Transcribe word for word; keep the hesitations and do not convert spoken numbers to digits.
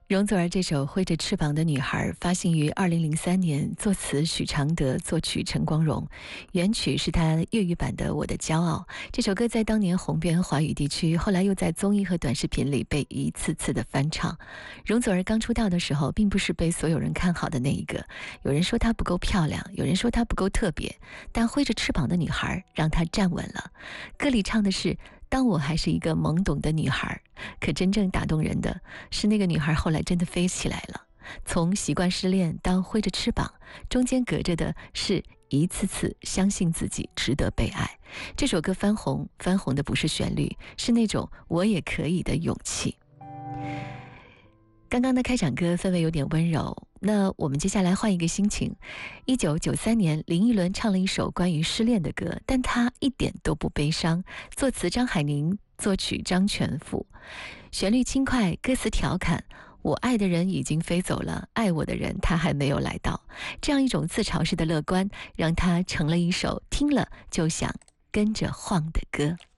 容祖儿这首《挥着翅膀的女孩》发行于二零零三年，作词许常德，作曲陈光荣，原曲是他粤语版的《我的骄傲》。这首歌在当年红遍华语地区，后来又在综艺和短视频里被一次次的翻唱。容祖儿刚出道的时候，并不是被所有人看好的那一个，有人说她不够漂亮，有人说她不够特别，但挥着翅膀的女孩让她站稳了。歌里唱的是当我还是一个懵懂的女孩，可真正打动人的是那个女孩后来真的飞起来了。从习惯失恋到挥着翅膀，中间隔着的是一次次相信自己值得被爱。这首歌翻红，翻红的不是旋律，是那种我也可以的勇气。刚刚的开场歌氛围有点温柔，那我们接下来换一个心情。一九九三年，林忆伦唱了一首关于失恋的歌，但她一点都不悲伤。作词张海宁，作曲张全富，旋律轻快，歌词调侃。我爱的人已经飞走了，爱我的人他还没有来到。这样一种自嘲式的乐观，让它成了一首听了就想跟着晃的歌。